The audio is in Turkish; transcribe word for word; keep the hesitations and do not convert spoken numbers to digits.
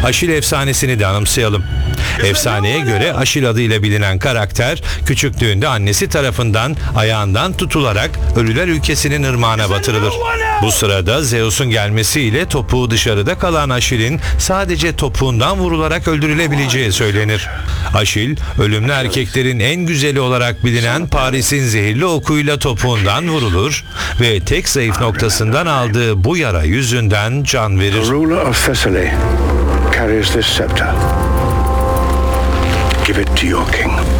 Aşil efsanesini de anımsayalım. Efsaneye göre Aşil adıyla bilinen karakter küçüklüğünde annesi tarafından ayağından tutularak ölüler ülkesinin ırmağına batırılır. Bu sırada Zeus'un gelmesiyle topuğu dışarıda kalan Aşil'in sadece topuğundan vurularak öldürülebileceği söylenir. Aşil, ölümlü erkeklerin en güzeli olarak bilinen Paris'in zehirli okuyla topuğundan vurulur ve tek zayıf noktasından aldığı bu yara yüzünden can verir. The ruler of Thessaly carries this scepter. Give it to your king.